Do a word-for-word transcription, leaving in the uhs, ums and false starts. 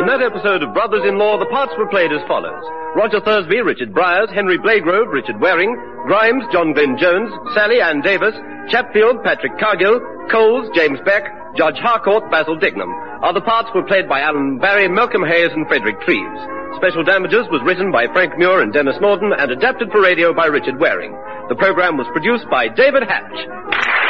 In that episode of Brothers-in-Law, the parts were played as follows. Roger Thursby, Richard Bryars, Henry Blagrove, Richard Waring, Grimes, John Glenn Jones, Sally Ann Davis, Chatfield, Patrick Cargill, Coles, James Beck, Judge Harcourt, Basil Dignam. Other parts were played by Alan Barry, Malcolm Hayes, and Frederick Treves. Special Damages was written by Frank Muir and Dennis Norton and adapted for radio by Richard Waring. The program was produced by David Hatch.